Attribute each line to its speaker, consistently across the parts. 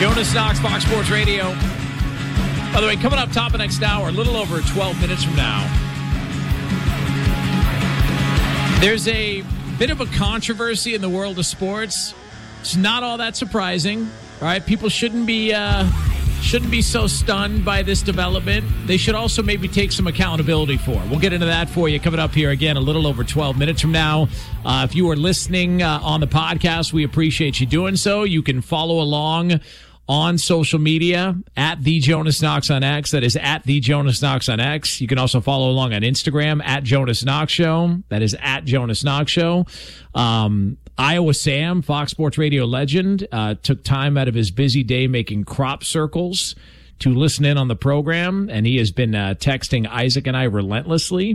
Speaker 1: Jonas Knox, Fox Sports Radio. By the way, coming up top of next hour, a little over 12 minutes from now, there's a bit of a controversy in the world of sports. It's not all that surprising. All right, people shouldn't be so stunned by this development. They should also maybe take some accountability for it. We'll get into that for you coming up here again a little over 12 minutes from now. If you are listening on the podcast, we appreciate you doing so. You can follow along on social media at The Jonas Knox on X. That is at The Jonas Knox on X. You can also follow along on Instagram at Jonas Knox Show. That is at Jonas Knox Show. Iowa Sam, Fox Sports Radio legend, took time out of his busy day making crop circles to listen in on the program, and he has been texting Isaac and I relentlessly.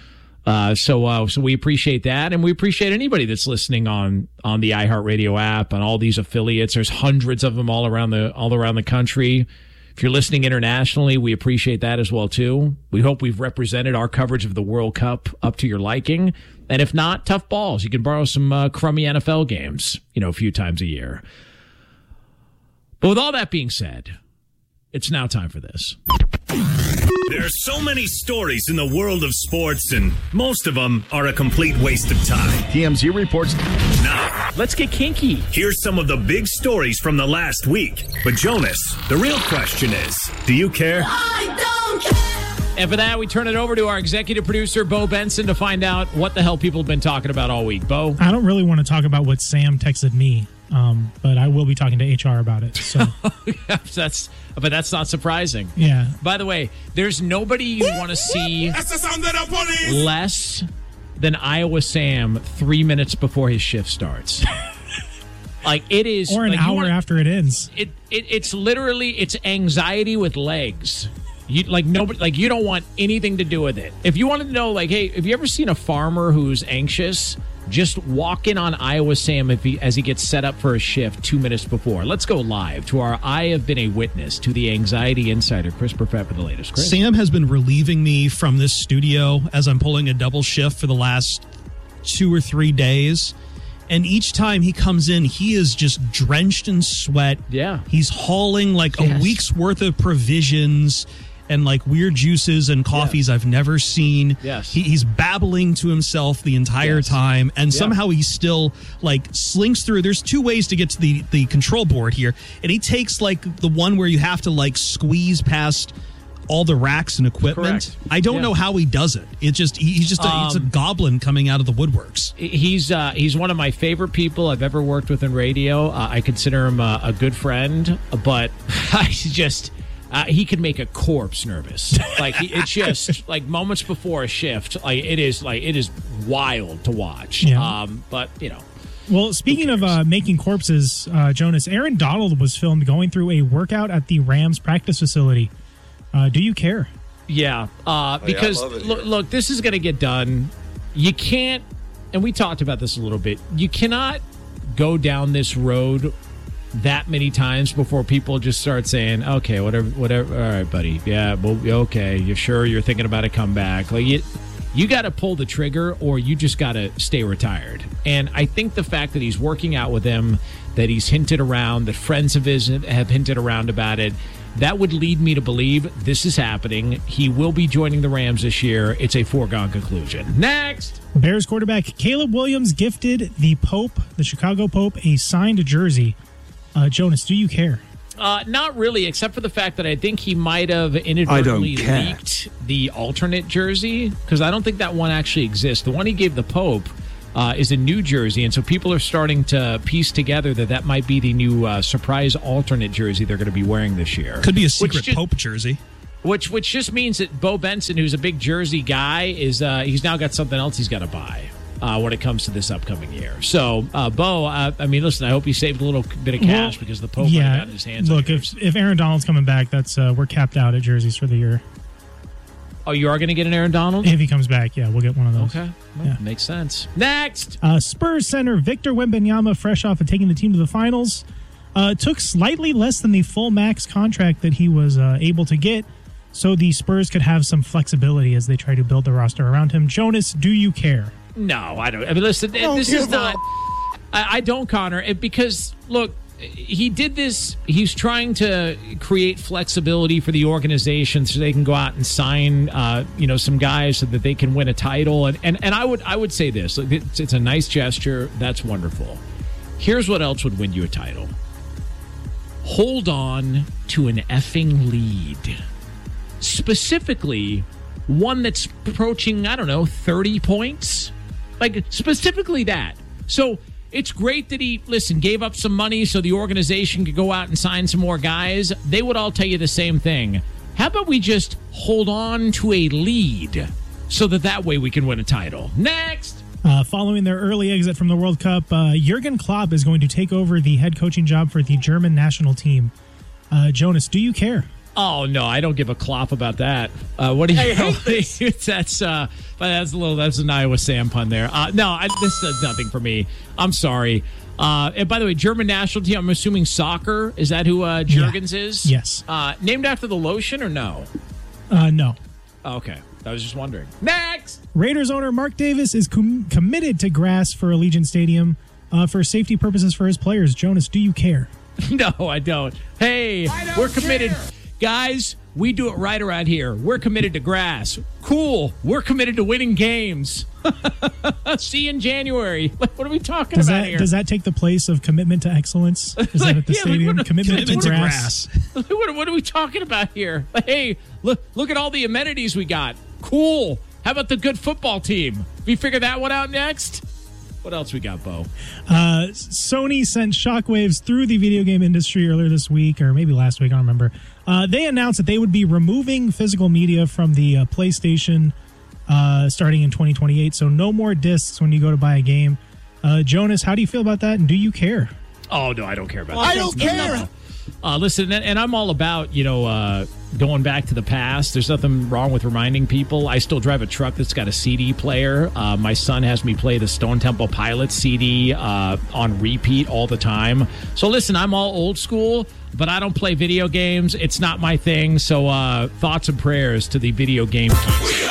Speaker 1: So we appreciate that, and we appreciate anybody that's listening on the iHeartRadio app, on all these affiliates. There's hundreds of them all around the country. If you're listening internationally, we appreciate that as well too. We hope we've represented our coverage of the World Cup up to your liking. And if not, tough balls. You can borrow some crummy NFL games, a few times a year. But with all that being said, it's now time for this.
Speaker 2: There are so many stories in the world of sports, and most of them are a complete waste of time.
Speaker 3: TMZ reports.
Speaker 2: Now,
Speaker 1: let's get kinky.
Speaker 2: Here's some of the big stories from the last week. But Jonas, the real question is, do you care?
Speaker 4: I don't care.
Speaker 1: And for that, we turn it over to our executive producer, Bo Benson, to find out what the hell people have been talking about all week. Bo?
Speaker 5: I don't really want to talk about what Sam texted me, but I will be talking to HR about it. So
Speaker 1: yeah, but that's not surprising.
Speaker 5: Yeah.
Speaker 1: By the way, there's nobody you want to see less than Iowa Sam 3 minutes before his shift starts. Like it is,
Speaker 5: or an hour after it ends.
Speaker 1: It's literally it's anxiety with legs. You you don't want anything to do with it. If you wanted to know, hey, have you ever seen a farmer who's anxious? Just walk in on Iowa Sam as he gets set up for a shift 2 minutes before. Let's go live to our I have been a witness to the anxiety insider, Chris Perfett, for the latest. Chris.
Speaker 6: Sam has been relieving me from this studio as I'm pulling a double shift for the last 2 or 3 days. And each time he comes in, he is just drenched in sweat.
Speaker 1: Yeah.
Speaker 6: He's hauling a week's worth of provisions and weird juices and coffees I've never seen.
Speaker 1: Yes.
Speaker 6: He's babbling to himself the entire time, and somehow he still slinks through. There's 2 ways to get to the control board here, and he takes the one where you have to squeeze past all the racks and equipment.
Speaker 1: Correct.
Speaker 6: I don't know how he does it. It's just he's a goblin coming out of the woodworks.
Speaker 1: He's one of my favorite people I've ever worked with in radio. I consider him a good friend, but he's just. He can make a corpse nervous. It's just moments before a shift. It is wild to watch.
Speaker 5: Yeah.
Speaker 1: But
Speaker 5: Well, speaking of making corpses, Jonas, Aaron Donald was filmed going through a workout at the Rams practice facility. Do you care?
Speaker 1: Yeah. Because look, this is going to get done. You can't, and we talked about this a little bit. You cannot go down this road that many times before people just start saying, okay, whatever. All right, buddy. Yeah, well, okay. You're sure you're thinking about a comeback? You got to pull the trigger, or you just got to stay retired. And I think the fact that he's working out with him, that he's hinted around, that friends of his have hinted around about it, that would lead me to believe this is happening. He will be joining the Rams this year. It's a foregone conclusion. Next.
Speaker 5: Bears quarterback Caleb Williams gifted the Chicago Pope, a signed jersey. Jonas, do you care?
Speaker 1: Not really, except for the fact that I think he might have inadvertently leaked the alternate jersey, because I don't think that one actually exists. The one he gave the Pope is a new jersey, and so people are starting to piece together that might be the new surprise alternate jersey they're going to be wearing this year.
Speaker 6: Could be a secret Pope jersey.
Speaker 1: Which just means that Bo Benson, who's a big jersey guy, is he's now got something else he's got to buy when it comes to this upcoming year. So, Bo, listen, I hope he saved a little bit of cash because the Pope got his hands on yours.
Speaker 5: If Aaron Donald's coming back, that's we're capped out at jerseys for the year.
Speaker 1: Oh, you are going to get an Aaron Donald?
Speaker 5: If he comes back, yeah, we'll get one of those.
Speaker 1: Okay. Well, makes sense. Next!
Speaker 5: Spurs center Victor Wembanyama, fresh off of taking the team to the finals, took slightly less than the full max contract that he was able to get, so the Spurs could have some flexibility as they try to build the roster around him. Jonas, do you care?
Speaker 1: No, I don't. Listen, this is not... I don't, Connor, because, look, he did this. He's trying to create flexibility for the organization so they can go out and sign, some guys so that they can win a title. And I would say this: it's a nice gesture. That's wonderful. Here's what else would win you a title: hold on to an effing lead, specifically one that's approaching 30 points, like specifically that. So. It's great that he, gave up some money so the organization could go out and sign some more guys. They would all tell you the same thing. How about we just hold on to a lead so that way we can win a title? Next!
Speaker 5: Following their early exit from the World Cup, Jurgen Klopp is going to take over the head coaching job for the German national team. Jonas, do you care?
Speaker 1: Oh no, I don't give a clop about that. What do you? That's an Iowa Sam pun there. This does nothing for me. I'm sorry. And by the way, German national team. I'm assuming soccer. Is that who Jurgens is?
Speaker 5: Yes.
Speaker 1: Named after the lotion or no?
Speaker 5: No.
Speaker 1: Oh, okay, I was just wondering. Next.
Speaker 5: Raiders owner Mark Davis is committed to grass for Allegiant Stadium for safety purposes for his players. Jonas, do you care?
Speaker 1: No, I don't. Hey, we're committed. Guys, we do it right around here. We're committed to grass. Cool. We're committed to winning games. See you in January. What are we talking about here?
Speaker 5: Does that take the place of commitment to excellence? Is that at the stadium? Commitment to grass.
Speaker 1: What are we talking about here? Hey, look at all the amenities we got. Cool. How about the good football team? We figure that one out next? What else we got, Bo?
Speaker 5: Sony sent shockwaves through the video game industry earlier this week, or maybe last week, I don't remember. They announced that they would be removing physical media from the PlayStation starting in 2028, so no more discs when you go to buy a game. Jonas, how do you feel about that, and do you care?
Speaker 1: Oh, no, I don't care about that.
Speaker 3: I don't care!
Speaker 1: No. Listen, and I'm all about, going back to the past. There's nothing wrong with reminding people. I still drive a truck that's got a CD player. My son has me play the Stone Temple Pilots CD on repeat all the time. So listen, I'm all old school, but I don't play video games. It's not my thing. So thoughts and prayers to the video game geeks.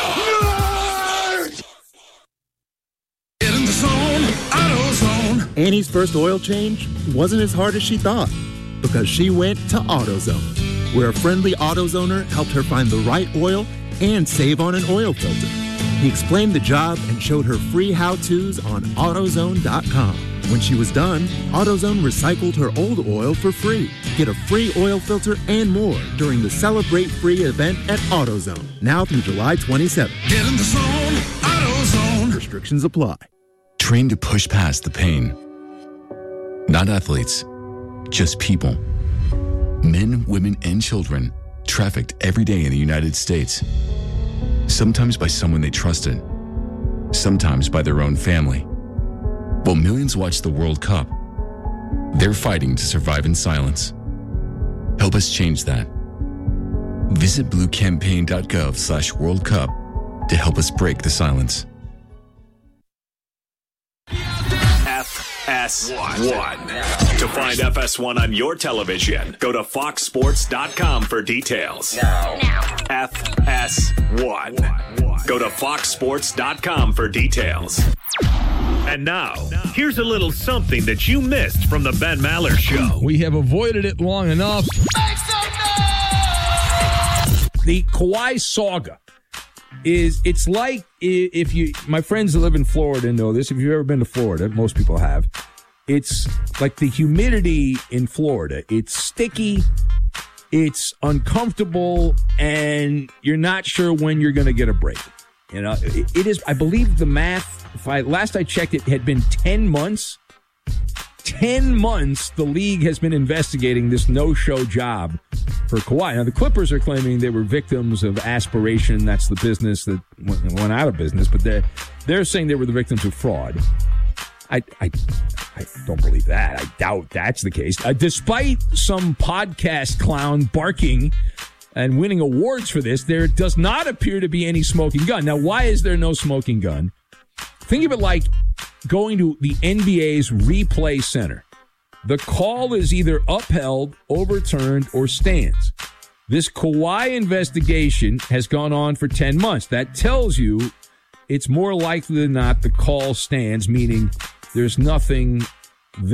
Speaker 3: Get in the zone, AutoZone.
Speaker 4: Annie's first oil change wasn't as hard as she thought because she went to AutoZone, where a friendly AutoZoner helped her find the right oil and save on an oil filter. He explained the job and showed her free how-tos on AutoZone.com. When she was done, AutoZone recycled her old oil for free. Get a free oil filter and more during the Celebrate Free event at AutoZone, now through July 27th.
Speaker 3: Get in the zone, AutoZone.
Speaker 4: Restrictions apply.
Speaker 7: Trained to push past the pain. Not athletes, just people. Men, women, and children trafficked every day in the United States. Sometimes by someone they trusted, sometimes by their own family. While millions watch the World Cup, they're fighting to survive in silence. Help us change that. Visit bluecampaign.gov/World Cup to help us break the silence.
Speaker 2: FS1. To find FS1 on your television, go to foxsports.com for details. Now. FS1. Go to foxsports.com for details. And now, here's a little something that you missed from the Ben Maller Show.
Speaker 8: We have avoided it long enough.
Speaker 3: Make some noise!
Speaker 8: The Kawhi saga it's like my friends that live in Florida know this. If you've ever been to Florida, most people have. It's like the humidity in Florida. It's sticky, it's uncomfortable, and you're not sure when you're going to get a break. It is, I believe the math, last I checked, it had been 10 months. 10 months the league has been investigating this no-show job for Kawhi. Now, the Clippers are claiming they were victims of aspiration. That's the business that went out of business. But they're saying they were the victims of fraud. I don't believe that. I doubt that's the case. Despite some podcast clown barking and winning awards for this, there does not appear to be any smoking gun. Now, why is there no smoking gun? Think of it like going to the NBA's replay center. The call is either upheld, overturned, or stands. This Kawhi investigation has gone on for 10 months. That tells you it's more likely than not the call stands, meaning there's nothing there.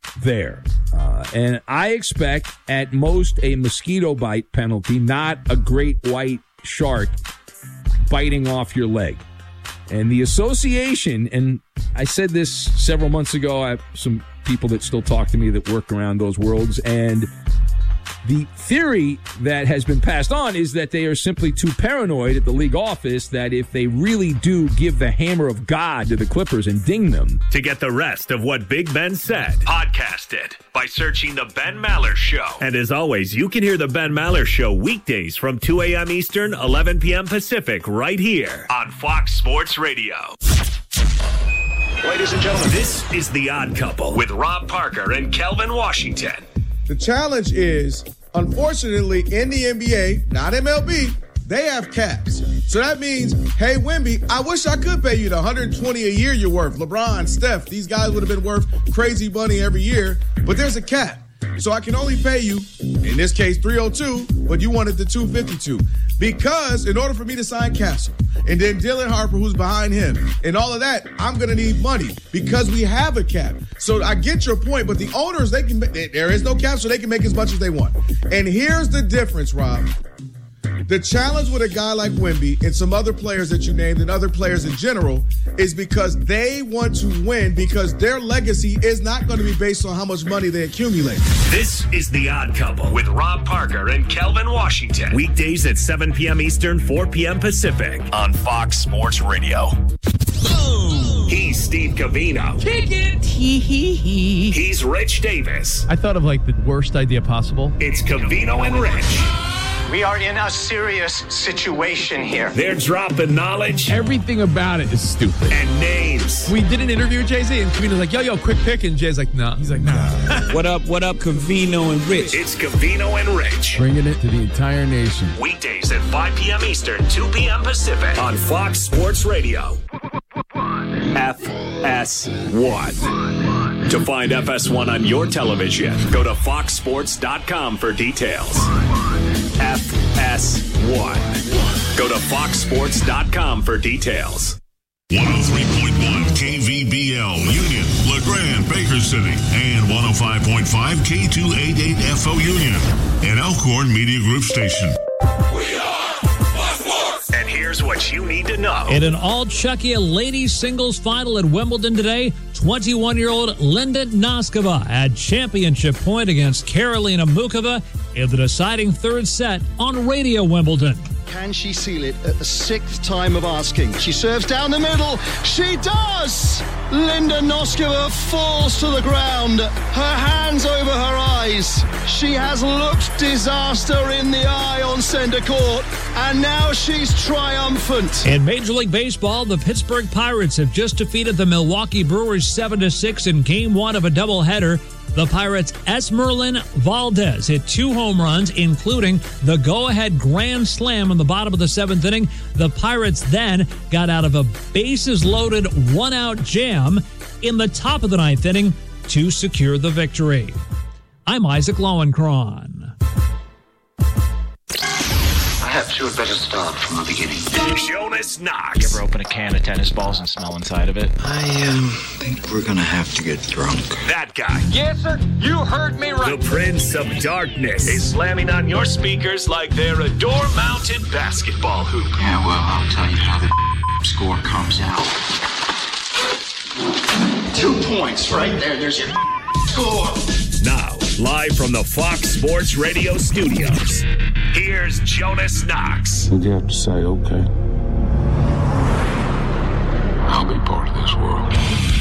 Speaker 8: there. And I expect at most a mosquito bite penalty, not a great white shark biting off your leg. And the association, and I said this several months ago, I have some people that still talk to me that work around those worlds, and the theory that has been passed on is that they are simply too paranoid at the league office that if they really do give the hammer of God to the Clippers and ding them.
Speaker 2: To get the rest of what Big Ben said, podcast it by searching The Ben Maller Show. And as always, you can hear The Ben Maller Show weekdays from 2 a.m. Eastern, 11 p.m. Pacific, right here on Fox Sports Radio. Ladies and gentlemen, this is The Odd Couple with Rob Parker and Kelvin Washington.
Speaker 9: The challenge is, unfortunately, in the NBA, not MLB, they have caps. So that means, hey, Wemby, I wish I could pay you the $120 a year you're worth. LeBron, Steph, these guys would have been worth crazy money every year, but there's a cap. So I can only pay you, in this case, $302, but you wanted the $252. Because in order for me to sign Castle, and then Dylan Harper, who's behind him, and all of that, I'm going to need money because we have a cap. So I get your point, but the owners, there is no cap, so they can make as much as they want. And here's the difference, Rob. The challenge with a guy like Wemby and some other players that you named and other players in general is because they want to win because their legacy is not going to be based on how much money they accumulate.
Speaker 2: This is The Odd Couple with Rob Parker and Kelvin Washington. Weekdays at 7 p.m. Eastern, 4 p.m. Pacific on Fox Sports Radio. He's Steve Covino.
Speaker 1: Kick it.
Speaker 2: He's Rich Davis.
Speaker 10: I thought of like the worst idea possible.
Speaker 2: It's Covino and Rich.
Speaker 11: We are in a serious situation here.
Speaker 2: They're dropping knowledge.
Speaker 10: Everything about it is stupid.
Speaker 2: And names.
Speaker 10: We did an interview with Jay-Z, and Covino's like, yo, quick pick. And Jay's like, nah. He's like, nah.
Speaker 12: What up, Covino and Rich?
Speaker 2: It's Covino and Rich.
Speaker 10: Bringing it to the entire nation.
Speaker 2: Weekdays at 5 p.m. Eastern, 2 p.m. Pacific on Fox Sports Radio. FS1. To find FS1 on your television, go to foxsports.com for details. FS1. Go to foxsports.com for details.
Speaker 3: 103.1 KVBL, Union, LeGrand, Baker City, and 105.5 K288FO Union, an Elkhorn Media Group station.
Speaker 2: And here's what you need to know.
Speaker 13: In an all-Czechia ladies singles final at Wimbledon today, 21-year-old Linda Noskova had championship point against Karolina Mukova in the deciding third set on Radio Wimbledon.
Speaker 14: Can she seal it at the sixth time of asking? She serves down the middle. She does! Linda Noskova falls to the ground, her hands over her eyes. She has looked disaster in the eye on center court, and now she's triumphant.
Speaker 13: In Major League Baseball, the Pittsburgh Pirates have just defeated the Milwaukee Brewers 7-6 in Game 1 of a doubleheader. The Pirates' Esmeralyn Valdez hit 2 home runs, including the go-ahead grand slam in the bottom of the 7th inning. The Pirates then got out of a bases-loaded 1-out jam in the top of the 9th inning to secure the victory. I'm Isaac Lowenkron.
Speaker 11: Perhaps you had better start from the beginning.
Speaker 2: Jonas Knox.
Speaker 15: You ever open a can of tennis balls and smell inside of it?
Speaker 16: I think we're gonna have to get drunk.
Speaker 2: That guy.
Speaker 11: Yes, sir. You heard me right.
Speaker 2: The Prince of Darkness is slamming on your speakers like they're a door-mounted basketball hoop.
Speaker 16: Yeah, well, I'll tell you how the score comes out.
Speaker 11: 2 points right there. There's your score.
Speaker 2: Now, live from the Fox Sports Radio studios, here's Jonas Knox.
Speaker 17: Would you have to say, okay?